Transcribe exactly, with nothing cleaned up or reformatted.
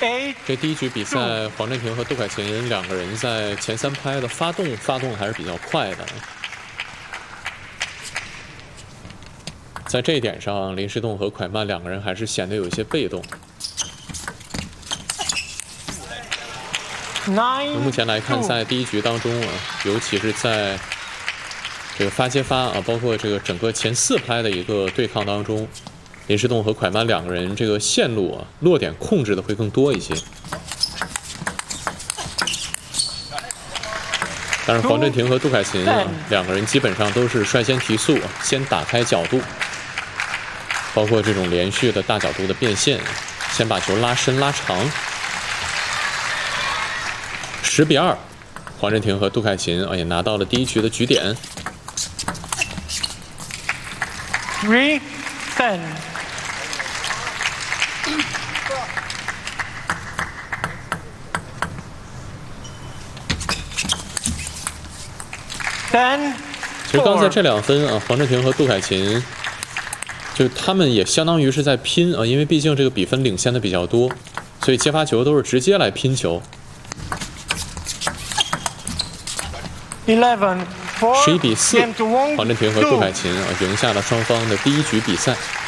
这第一局比赛，黄镇廷和杜凯琴两个人在前三拍的发动发动还是比较快的。在这一点上，林诗栋和蒯曼两个人还是显得有一些被动。目前来看，在第一局当中啊，尤其是在这个发接发啊，包括这个整个前四拍的一个对抗当中，林诗栋和蒯曼两个人这个线路啊落点控制的会更多一些。但是黄镇廷和杜凯琴啊，两个人基本上都是率先提速，先打开角度，包括这种连续的大角度的变现，先把球拉深拉长。十比二，黄镇廷和杜凯琴啊也拿到了第一局的局点。 Three, ten. Ten. 其实刚才这两分啊，黄镇廷和杜凯琴，就他们也相当于是在拼啊，因为毕竟这个比分领先的比较多，所以接发球都是直接来拼球。 Eleven. 十一比四，黄镇廷和杜凯琴啊赢下了双方的第一局比赛。